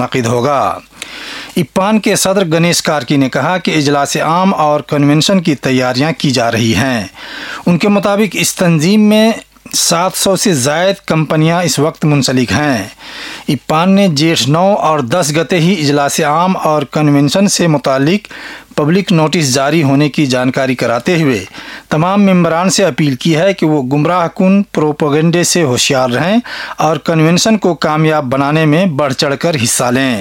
منعقد ہوگا۔ ایپان کے صدر گنیش کارکی نے کہا کہ اجلاس عام اور کنونشن کی تیاریاں کی جا رہی ہیں۔ ان کے مطابق اس تنظیم میں 700 سے زائد کمپنیاں اس وقت منسلک ہیں۔ ایپان نے جیٹھ 9 اور 10 گتے ہی اجلاس عام اور کنونشن سے متعلق پبلک نوٹس جاری ہونے کی جانکاری کراتے ہوئے تمام ممبران سے اپیل کی ہے کہ وہ گمراہ کن پروپیگنڈے سے ہوشیار رہیں اور کنونشن کو کامیاب بنانے میں بڑھ چڑھ کر حصہ لیں۔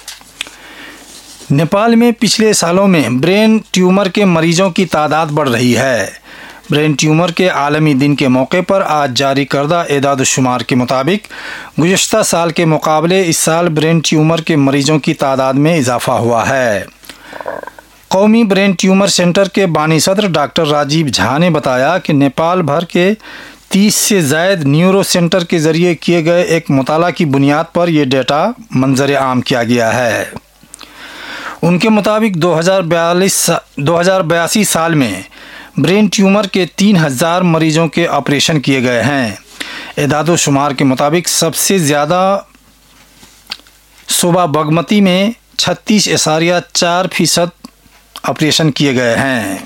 نیپال میں پچھلے سالوں میں برین ٹیومر کے مریضوں کی تعداد بڑھ رہی ہے۔ برین ٹیومر کے عالمی دن کے موقع پر آج جاری کردہ اعداد و شمار کے مطابق گزشتہ سال کے مقابلے اس سال برین ٹیومر کے مریضوں کی تعداد میں اضافہ ہوا ہے۔ قومی برین ٹیومر سینٹر کے بانی صدر ڈاکٹر راجیو جھا نے بتایا کہ نیپال بھر کے 30 سے زائد نیورو سینٹر کے ذریعے کیے گئے ایک مطالعہ کی بنیاد پر یہ ڈیٹا منظر عام کیا گیا ہے۔ ان کے مطابق 2082 سال میں برین ٹیومر کے 3000 مریضوں کے آپریشن کیے گئے ہیں۔ اعداد و شمار کے مطابق سب سے زیادہ صوبہ باگمتی میں 36.4% آپریشن کیے گئے ہیں۔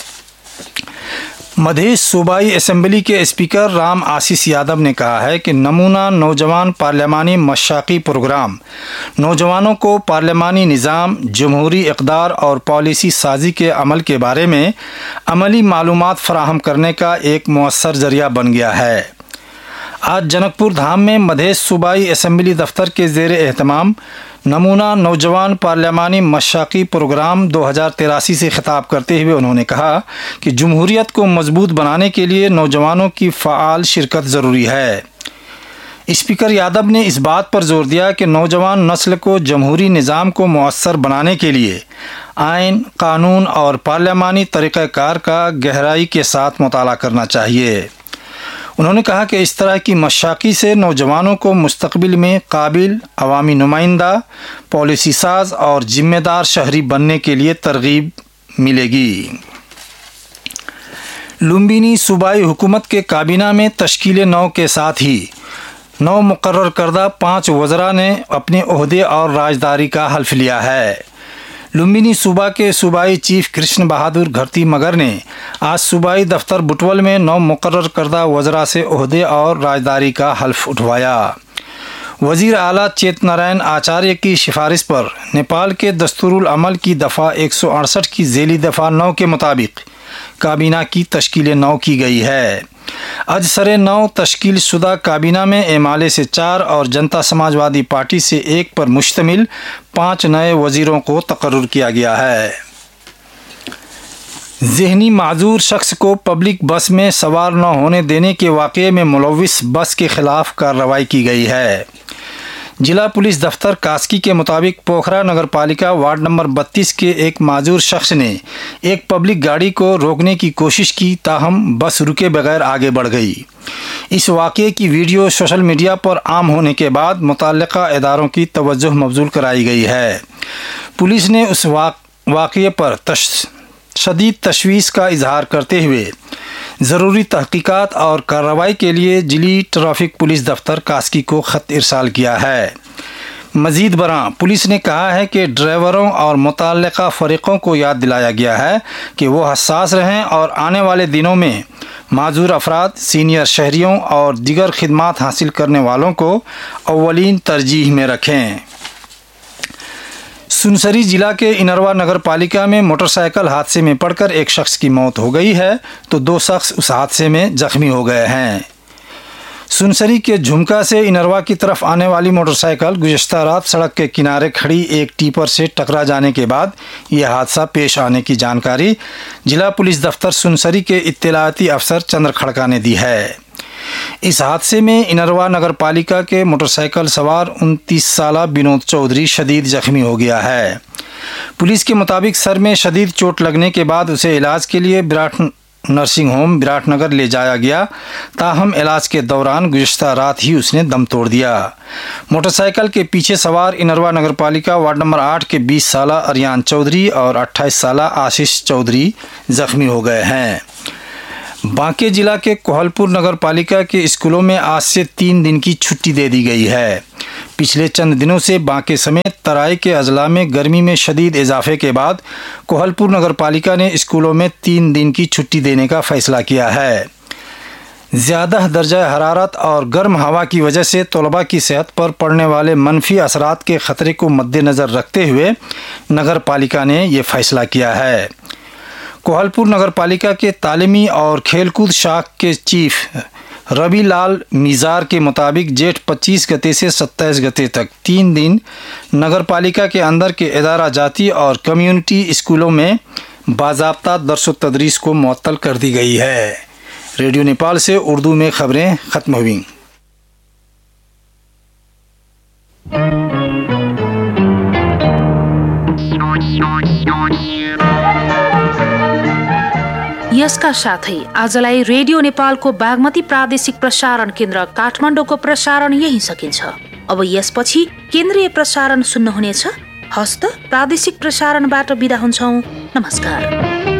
مدھیش صوبائی اسمبلی کے اسپیکر رام آشیش یادو نے کہا ہے کہ نمونہ نوجوان پارلیمانی مشاقی پروگرام نوجوانوں کو پارلیمانی نظام، جمہوری اقدار اور پالیسی سازی کے عمل کے بارے میں عملی معلومات فراہم کرنے کا ایک مؤثر ذریعہ بن گیا ہے۔ آج جنک پور دھام میں مدھیش صوبائی اسمبلی دفتر کے زیر اہتمام نمونہ نوجوان پارلیمانی مشاقی پروگرام 2083 سے خطاب کرتے ہوئے انہوں نے کہا کہ جمہوریت کو مضبوط بنانے کے لیے نوجوانوں کی فعال شرکت ضروری ہے۔ اسپیکر یادو نے اس بات پر زور دیا کہ نوجوان نسل کو جمہوری نظام کو مؤثر بنانے کے لیے آئین، قانون اور پارلیمانی طریقہ کار کا گہرائی کے ساتھ مطالعہ کرنا چاہیے۔ انہوں نے کہا کہ اس طرح کی مشاقی سے نوجوانوں کو مستقبل میں قابل، عوامی نمائندہ، پالیسی ساز اور ذمہ دار شہری بننے کے لیے ترغیب ملے گی۔ لمبینی صوبائی حکومت کے کابینہ میں تشکیل نو کے ساتھ ہی نو مقرر کردہ 5 وزراء نے اپنے عہدے اور راجداری کا حلف لیا ہے۔ لمبینی صوبہ کے صوبائی چیف کرشن بہادر گھرتی مگر نے آج صوبائی دفتر بٹول میں 9 مقرر کردہ وزراء سے عہدے اور راجداری کا حلف اٹھوایا۔ وزیر اعلیٰ چیت نارائن آچاریہ کی سفارش پر نیپال کے دستور العمل کی دفعہ 168 کی ذیلی دفعہ 9 کے مطابق کابینہ کی تشکیل 9 کی گئی ہے۔ اجسر 9 تشکیل شدہ کابینہ میں ایم ایل اے سے 4 اور جنتا سماج وادی پارٹی سے 1 پر مشتمل 5 نئے وزیروں کو تقرر کیا گیا ہے۔ ذہنی معذور شخص کو پبلک بس میں سوار نہ ہونے دینے کے واقعے میں ملوث بس کے خلاف کارروائی کی گئی ہے۔ ضلع پولیس دفتر کاسکی کے مطابق پوکھرا نگر پالیکا وارڈ نمبر 32 کے ایک معذور شخص نے ایک پبلک گاڑی کو روکنے کی کوشش کی، تاہم بس رکے بغیر آگے بڑھ گئی۔ اس واقعے کی ویڈیو سوشل میڈیا پر عام ہونے کے بعد متعلقہ اداروں کی توجہ مبذول کرائی گئی ہے۔ پولیس نے اس واقعے پر شدید تشویش کا اظہار کرتے ہوئے ضروری تحقیقات اور کارروائی کے لیے ضلعی ٹریفک پولیس دفتر کاسکی کو خط ارسال کیا ہے۔ مزید برآں پولیس نے کہا ہے کہ ڈرائیوروں اور متعلقہ فریقوں کو یاد دلایا گیا ہے کہ وہ حساس رہیں اور آنے والے دنوں میں معذور افراد، سینئر شہریوں اور دیگر خدمات حاصل کرنے والوں کو اولین ترجیح میں رکھیں۔ سنسری ضلع کے انروا نگر پالیکا میں موٹر سائیکل حادثے میں پڑ کر ایک شخص کی موت ہو گئی ہے تو 2 شخص اس حادثے میں زخمی ہو گئے ہیں۔ سنسری کے جھمکا سے انروا کی طرف آنے والی موٹر سائیکل گزشتہ رات سڑک کے کنارے کھڑی ایک ٹیپر سے ٹکرا جانے کے بعد یہ حادثہ پیش آنے کی جانکاری ضلع پولیس دفتر سنسری کے اطلاعاتی افسر چندر کھڑکا نے دی ہے۔ اس حادثے میں انروا نگر پالیکا کے موٹر سائیکل سوار 29 سالہ بنود چودھری شدید زخمی ہو گیا ہے۔ پولیس کے مطابق سر میں شدید چوٹ لگنے کے بعد اسے علاج کے لیے brought nursing home brought Nagar لے جایا گیا، تاہم علاج کے دوران گزشتہ رات ہی اس نے دم توڑ دیا۔ موٹر سائیکل کے پیچھے سوار انروا نگر پالیکا وارڈ نمبر 8 کے 20 سالہ اریان چودھری اور 28 سالہ آشیش چودھری زخمی ہو گئے ہیں۔ बांके जिला के कोहलपुर नगर पालिका के स्कूलों में आज से 3 दिन की छुट्टी दे दी गई है। पिछले चंद दिनों से बांके समेत तराई के अजला में गर्मी में शदीद इजाफे के बाद कोहलपुर नगर पालिका ने स्कूलों में 3 दिन की छुट्टी देने का फैसला किया है। ज़्यादा दर्जा हरारत और गर्म हवा की वजह से तलबा की सेहत पर पड़ने वाले मनफी असरात के ख़तरे को मद्देनज़र रखते हुए नगर पालिका ने ये फैसला किया है। कोहलपुर नगर पालिका के तालीमी और खेलकूद शाख के चीफ रवि लाल मीज़ार के मुताबिक जेठ 25 गते से 27 गते तक 3 दिन नगर पालिका के अंदर के इदारा जाती और कम्युनिटी स्कूलों में बाज़ाब्ता दर्स व तदरीस को मुअत्तल कर दी गई है। रेडियो नेपाल से उर्दू में खबरें ख़त्म हुई। यसका साथै आजलाई रेडियो नेपालको बागमती प्रादेशिक प्रसारण केन्द्र काठमाडौँको प्रसारण यही सकिन्छ। अब यसपछि केन्द्रीय प्रसारण सुन्नुहुनेछ। हस्त प्रादेशिक प्रसारणबाट बिदा हुन्छौं। नमस्कार।